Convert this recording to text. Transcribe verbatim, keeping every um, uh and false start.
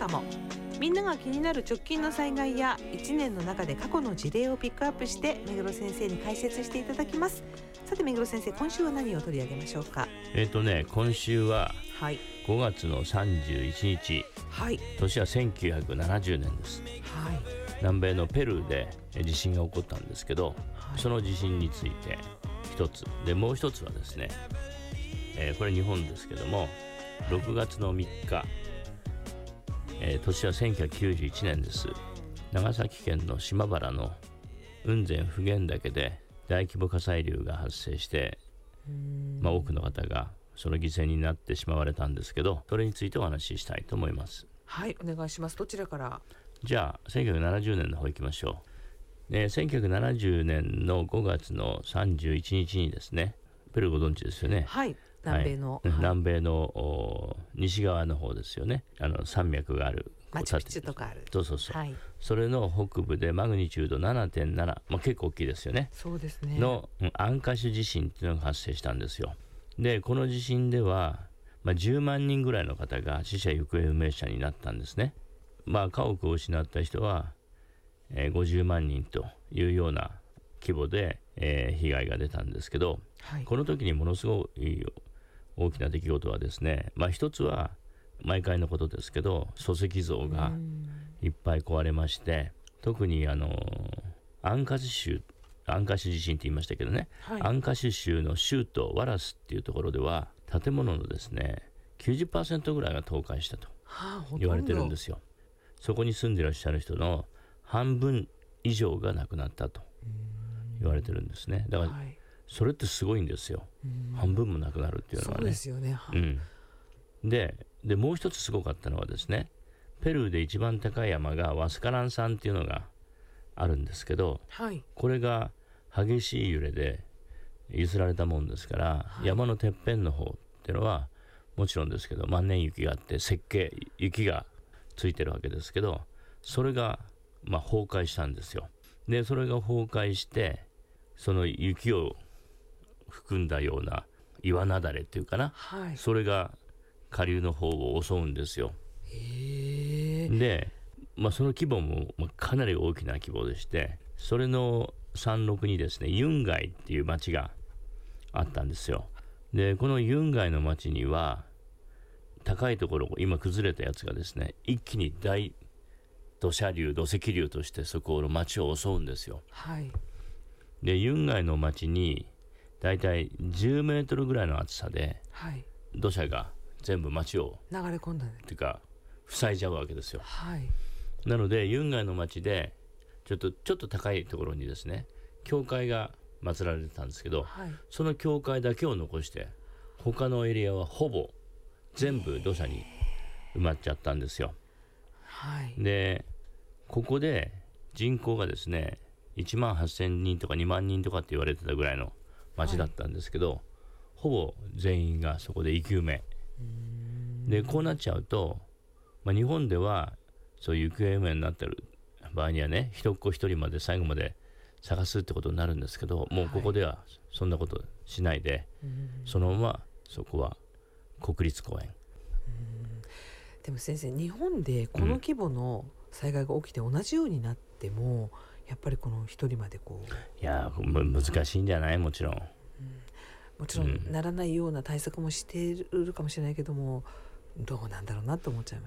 かも。みんなが気になる直近の災害やいちねんの中で過去の事例をピックアップして目黒先生に解説していただきます。さて目黒先生、今週は何を取り上げましょうか。 えっ、ー、とね今週はごがつのさんじゅういちにち、 はい、 年はせんきゅうひゃくななじゅうねんです、 はい、 南米のペルーで地震が起こったんですけど、 はい、 その地震について一つで、もう一つはですね、えー、これ日本ですけどもろくがつのみっか、えー、年はせんきゅうひゃくきゅうじゅういちねんです。長崎県の島原の雲仙普賢岳で大規模火砕流が発生して、まあ、多くの方がその犠牲になってしまわれたんですけど、それについてお話ししたいと思います。 はい、お願いします。どちらから。 じゃあせんきゅうひゃくななじゅうねんの方行きましょう。でせんきゅうひゃくななじゅうねんのごがつのさんじゅういちにちにですね、ペルーご存知ですよね。 はい、南米の、 はいはい、南米の西側の方ですよね。あの山脈がある、 マチュピチュとかある、 そうそうそう、 はい、 それの北部でマグニチュード ななてんなな、まあ、結構大きいですよね。 そうですね。 のアンカシュ地震っていうのが発生したんですよ。でこの地震では、まあ、じゅうまんにんぐらいの方が死者行方不明者になったんですね。まあ家屋を失った人は、えー、ごじゅうまんにんというような規模で、えー、被害が出たんですけど、 はい、 この時にものすごい大きな出来事はですね、まあ一つは毎回のことですけど礎石像がいっぱい壊れまして、特にあのアンカシ州アンカシュ地震って言いましたけどね、はい、アンカシュ州の州都ワラスっていうところでは建物のですね きゅうじゅっパーセント ぐらいが倒壊したと言われてるんですよ。そこに住んでいらっしゃる人の半分以上が亡くなったと言われてるんですね。だからそれってすごいんですよ。半分もなくなるっていうのはね。 そうですよね、 うん、で, でもう一つすごかったのはですね、ペルーで一番高い山がワスカラン山っていうのがあるんですけど、 はい、 これが激しい揺れで揺すられたもんですから、はい、山のてっぺんの方っていうのはもちろんですけど万年雪があって雪形雪がついてるわけですけど、それがまあ崩壊したんですよ。でそれが崩壊してその雪を含んだような岩なだれっていうかな、はい、それが下流の方を襲うんですよ。 へー。 で、まあ、その規模もかなり大きな規模でして、それの山麓にですねユンガイっていう町があったんですよ。でこのユンガイの町には高いところ今崩れたやつがですね一気に大土砂流土石流としてそこの町を襲うんですよ。 はい、 でユンガイの町にだいたいじゅうメートルぐらいの厚さで、 はい、 土砂が全部町を流れ込んだねっていうか塞いじゃうわけですよ。 はい、 なのでユンガイの町でちょっとちょっと高いところにですね教会が祀られてたんですけど、はい、その教会だけを残して他のエリアはほぼ全部土砂に埋まっちゃったんですよ。 はい、 でここで人口がですねいちまんはっせんにんとかにまんにんとかって言われてたぐらいの町だったんですけど、はい、ほぼ全員がそこで生き埋めで、こうなっちゃうと、まあ、日本ではそういう行方不明になってる場合にはね一っ子一人まで最後まで探すってことになるんですけど、もうここではそんなことしないで、はい、そのままそこは国立公園。 うんでも先生、日本でこの規模の災害が起きて同じようになっても、うん、やっぱりこの一人までこういや難しいんじゃない。もちろん、うん、 もちろんならないような対策もしているかもしれないけども、どうなんだろうなと思っちゃいます。